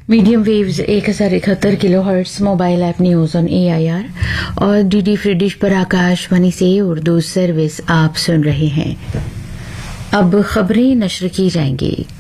Medium waves 1071 kilohertz mobile app news on AIR और DD free dish पर आकाशवाणी से Urdu service आप सुन रहे हैं। अब खबरें नश्र की जाएंगी।